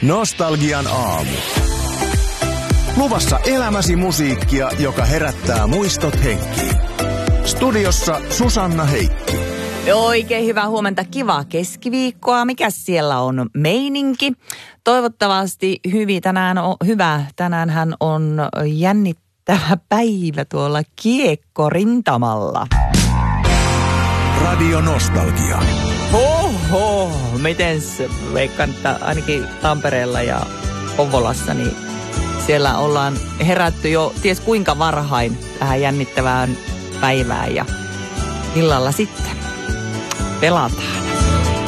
Nostalgian aamu. Luvassa elämäsi musiikkia, joka herättää muistot henkiin. Studiossa Susanna Heikki. Oikein hyvää huomenta, kivaa keskiviikkoa. Mikäs siellä on meininki? Toivottavasti hyvä. Tänäänhän on jännittävä päivä tuolla kiekkorintamalla. Radio Nostalgia. Oho, mitens veikkaan, että ainakin Tampereella ja Kouvolassa, niin siellä ollaan herätty jo ties kuinka varhain tähän jännittävään päivään ja illalla sitten pelataan.